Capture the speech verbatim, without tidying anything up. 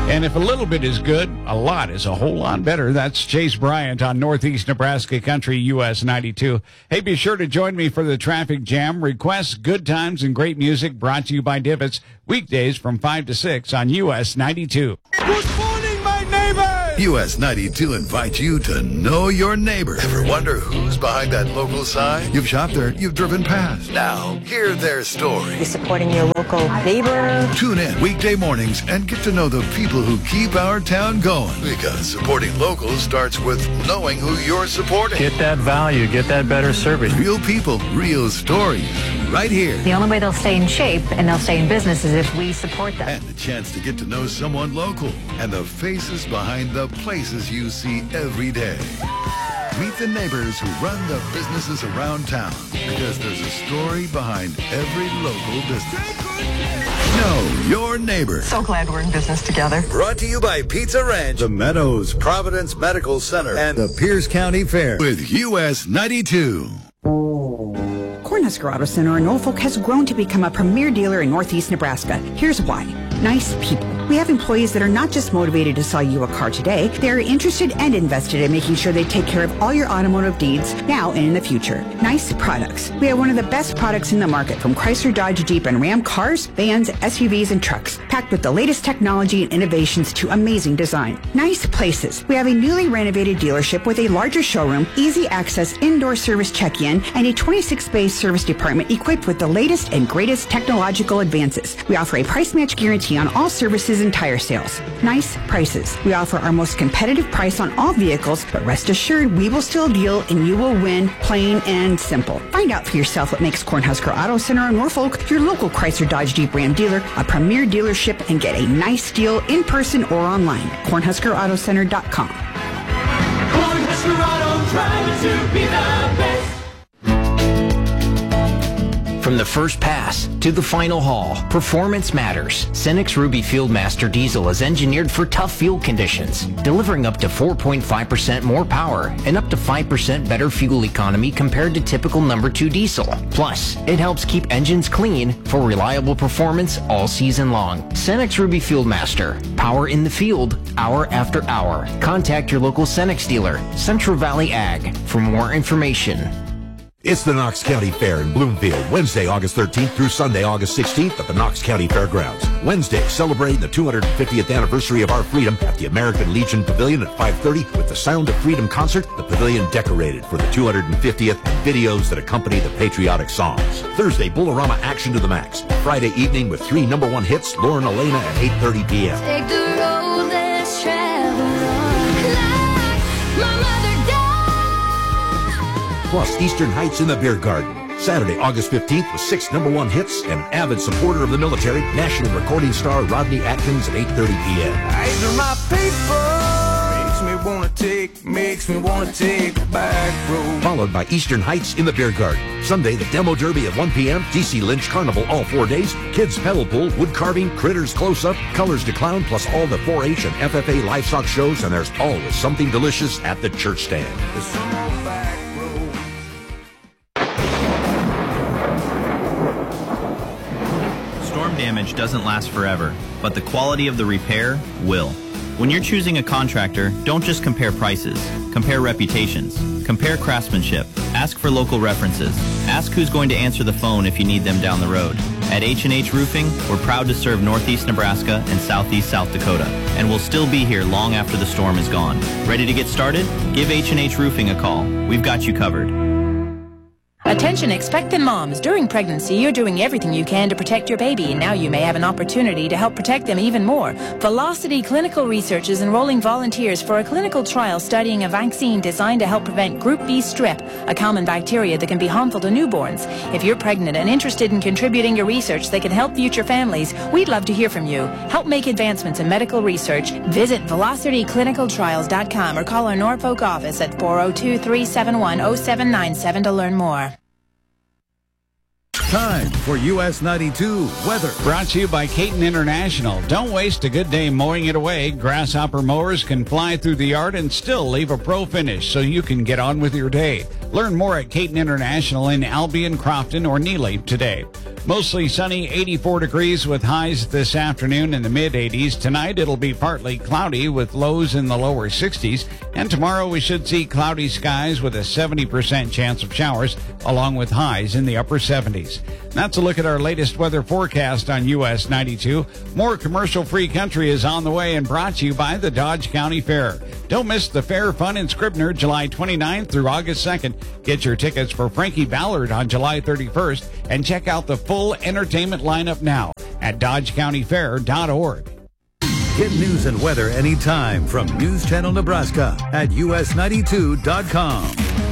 And if a little bit is good, a lot is a whole lot better. That's Chase Bryant on Northeast Nebraska Country U S ninety-two. Hey, be sure to join me for the traffic jam. Requests, good times, and great music brought to you by Divots. Weekdays from five to six on U S ninety-two. Good morning, my neighbors! U S ninety-two invites you to know your neighbor. Ever wonder who's behind that local sign? You've shopped there, you've driven past. Now, hear their story. You're supporting your local neighbor. Tune in weekday mornings and get to know the people who keep our town going. Because supporting locals starts with knowing who you're supporting. Get that value, get that better service. Real people, real stories, right here. The only way they'll stay in shape and they'll stay in business is if we support them. And the chance to get to know someone local and the faces behind the places you see every day. Meet the neighbors who run the businesses around town, because there's a story behind every local business. Know your neighbor. So glad we're in business together. Brought to you by Pizza Ranch, the Meadows Providence Medical Center, and the Pierce County Fair with U S ninety-two. Cornhusker Auto Center in Norfolk has grown to become a premier dealer in Northeast Nebraska. Here's why. Nice people. We have employees that are not just motivated to sell you a car today, they are interested and invested in making sure they take care of all your automotive needs now and in the future. Nice products. We have one of the best products in the market, from Chrysler, Dodge, Jeep, and Ram cars, vans, S U Vs, and trucks, packed with the latest technology and innovations to amazing design. Nice places. We have a newly renovated dealership with a larger showroom, easy access indoor service check-in, and a twenty-six space service department equipped with the latest and greatest technological advances. We offer a price match guarantee on all services and tire sales. Nice prices. We offer our most competitive price on all vehicles, but rest assured we will still deal and you will win, plain and simple. Find out for yourself what makes Cornhusker Auto Center in Norfolk your local Chrysler, Dodge, Jeep, Ram dealer a premier dealership, and get a nice deal in person or online. cornhusker auto center dot com. Cornhusker Auto, trying to be the best. From the first pass to the final haul, performance matters. Cenex Ruby Fieldmaster Diesel is engineered for tough fuel conditions, delivering up to four point five percent more power and up to five percent better fuel economy compared to typical number two diesel. Plus, it helps keep engines clean for reliable performance all season long. Cenex Ruby Fieldmaster. Power in the field, hour after hour. Contact your local Cenex dealer, Central Valley Ag, for more information. It's the Knox County Fair in Bloomfield, Wednesday, August thirteenth through Sunday, August sixteenth at the Knox County Fairgrounds. Wednesday, celebrating the two hundred fiftieth anniversary of our freedom at the American Legion Pavilion at five thirty with the Sound of Freedom concert, the pavilion decorated for the two hundred fiftieth, and videos that accompany the patriotic songs. Thursday, Bullarama action to the max. Friday evening with three number one hits, Lauren Elena at eight thirty p.m. Take the road less traveled on, like my mother. Plus, Eastern Heights in the Beer Garden. Saturday, August fifteenth with six number one hits and avid supporter of the military, national recording star Rodney Atkins at eight thirty p.m. Eyes on my paper, makes me wanna take, makes me wanna take the back road. Followed by Eastern Heights in the Beer Garden. Sunday, the Demo Derby at one p.m., D C Lynch Carnival all four days, Kids Pedal Pool, Wood Carving, Critters Close-Up, Colors to Clown, plus all the four H and F F A livestock shows, and there's always something delicious at the church stand. There's some more back road. Storm damage doesn't last forever, but the quality of the repair will. When you're choosing a contractor, don't just compare prices. Compare reputations. Compare craftsmanship. Ask for local references. Ask who's going to answer the phone if you need them down the road. At H and H Roofing, we're proud to serve Northeast Nebraska and Southeast South Dakota, and we'll still be here long after the storm is gone. Ready to get started? Give H and H Roofing a call. We've got you covered. Attention expectant moms. During pregnancy, you're doing everything you can to protect your baby, and now you may have an opportunity to help protect them even more. Velocity Clinical Research is enrolling volunteers for a clinical trial studying a vaccine designed to help prevent Group B strep, a common bacteria that can be harmful to newborns. If you're pregnant and interested in contributing your research that can help future families, we'd love to hear from you. Help make advancements in medical research. Visit velocity clinical trials dot com or call our Norfolk office at four oh two, three seven one, oh seven nine seven to learn more. Time for U S ninety-two weather. Brought to you by Caton International. Don't waste a good day mowing it away. Grasshopper mowers can fly through the yard and still leave a pro finish so you can get on with your day. Learn more at Caton International in Albion, Crofton, or Neligh today. Mostly sunny, eighty-four degrees with highs this afternoon in the mid eighties. Tonight it'll be partly cloudy with lows in the lower sixties. And tomorrow we should see cloudy skies with a seventy percent chance of showers, along with highs in the upper seventies. That's a look at our latest weather forecast on U S ninety-two. More commercial-free country is on the way and brought to you by the Dodge County Fair. Don't miss the Fair Fun in Scribner July twenty-ninth through August second. Get your tickets for Frankie Ballard on July thirty-first and check out the full entertainment lineup now at dodge county fair dot org. Get news and weather anytime from News Channel Nebraska at U S ninety-two dot com.